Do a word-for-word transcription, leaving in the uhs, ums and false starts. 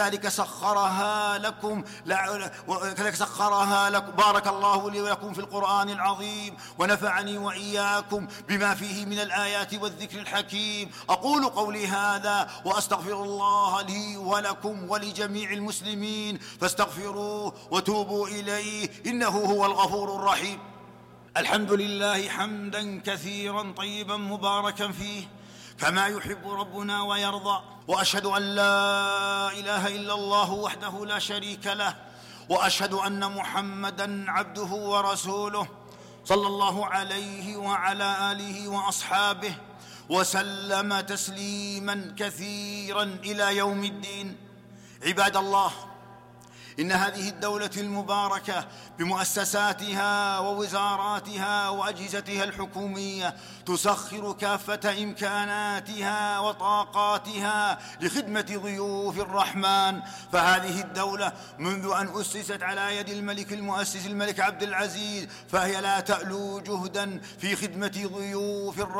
كذلك سخرها لكم وكذلك سخرها لكم. بارك الله لي ولكم في القرآن العظيم، ونفعني وإياكم بما فيه من الآيات والذكر الحكيم. أقول قولي هذا وأستغفر الله لي ولكم ولجميع المسلمين، فاستغفروه وتوبوا إليه إنه هو الغفور الرحيم. الحمد لله حمدا كثيرا طيبا مباركا فيه كما يحب ربنا ويرضى، وأشهد أن لا إله إلا الله وحده لا شريك له، وأشهد أن محمدًا عبده ورسوله صلى الله عليه وعلى آله وأصحابه وسلم تسليماً كثيراً إلى يوم الدين. عباد الله، إن هذه الدولة المباركة بمؤسساتها ووزاراتها وأجهزتها الحكومية تسخر كافة إمكاناتها وطاقاتها لخدمة ضيوف الرحمن. فهذه الدولة منذ أن أسست على يد الملك المؤسس الملك عبد العزيز فهي لا تألو جهدا في خدمة ضيوف الرحمن